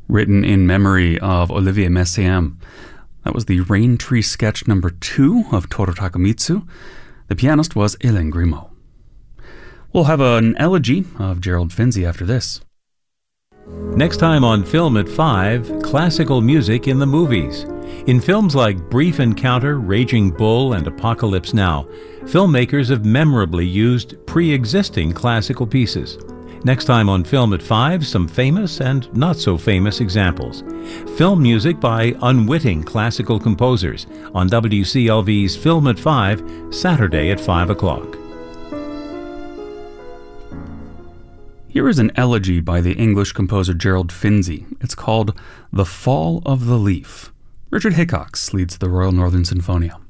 written in memory of Olivier Messiaen. That was the Rain Tree Sketch number 2 of Toru Takemitsu. The pianist was Hélène Grimaud. We'll have an elegy of Gerald Finzi after this. Next time on Film at 5, classical music in the movies. In films like Brief Encounter, Raging Bull, and Apocalypse Now, filmmakers have memorably used pre-existing classical pieces. Next time on Film at 5, some famous and not so famous examples. Film music by unwitting classical composers on WCLV's Film at 5, Saturday at 5 o'clock. Here is an elegy by the English composer Gerald Finzi. It's called The Fall of the Leaf. Richard Hickox leads the Royal Northern Sinfonia.